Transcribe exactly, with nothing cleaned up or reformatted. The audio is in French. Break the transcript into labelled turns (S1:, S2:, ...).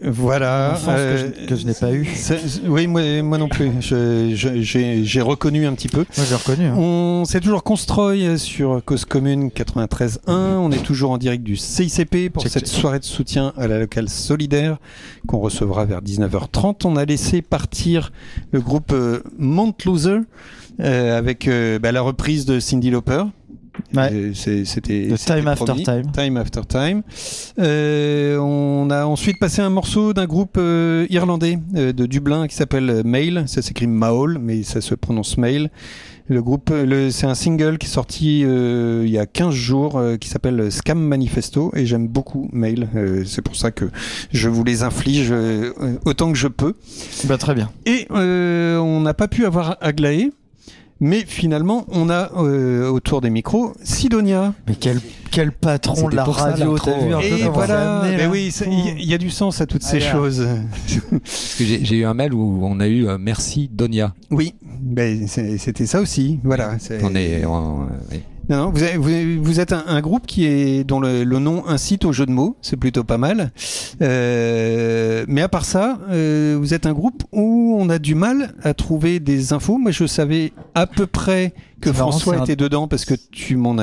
S1: Voilà.
S2: Euh, que, je, que je n'ai pas eu.
S1: Oui, moi, moi non plus. Je, je, j'ai, j'ai reconnu un petit peu.
S2: Moi, j'ai reconnu. Hein.
S1: On, c'est toujours Constroy sur Cause Commune quatre-vingt-treize un. On est toujours en direct du C I C P pour check, cette check. soirée de soutien à la locale solidaire qu'on recevra vers dix-neuf heures trente. On a laissé partir le groupe euh, Mount Loser euh, avec euh, bah, la reprise de Cyndi Lauper.
S2: Ouais.
S1: C'est, c'était,
S2: Le
S1: c'était
S2: Time After
S1: promis.
S2: Time.
S1: Time After Time. Euh, on a ensuite passé un morceau d'un groupe euh, irlandais euh, de Dublin qui s'appelle Mail. Ça s'écrit Maul, mais ça se prononce Mail. Le groupe, le, c'est un single qui est sorti euh, il y a quinze jours euh, qui s'appelle Scam Manifesto et j'aime beaucoup Mail. Euh, c'est pour ça que je vous les inflige euh, autant que je peux.
S2: Bah, très bien.
S1: Et euh, on n'a pas pu avoir Aglaé. Mais finalement, on a euh, autour des micros Sidonia.
S2: Mais quel, quel patron
S3: C'était
S2: de la radio,
S3: ça,
S2: t'as vu un
S1: et
S2: peu comment
S1: voilà,
S2: amené,
S1: mais oui, il y, y a du sens à toutes ces
S2: ah,
S1: choses.
S3: Parce que j'ai, j'ai eu un mail où on a eu euh, merci Donia.
S1: Oui, ben, c'est, c'était ça aussi. Voilà. C'est...
S3: On est, on, oui.
S1: Non, non, vous, avez, vous, vous êtes un, un groupe qui est dont le, le nom incite au jeu de mots, c'est plutôt pas mal. Euh, mais à part ça, euh, vous êtes un groupe où on a du mal à trouver des infos. Moi, je savais à peu près que
S2: c'est
S1: François
S2: marrant,
S1: était
S2: un...
S1: dedans parce que tu m'en as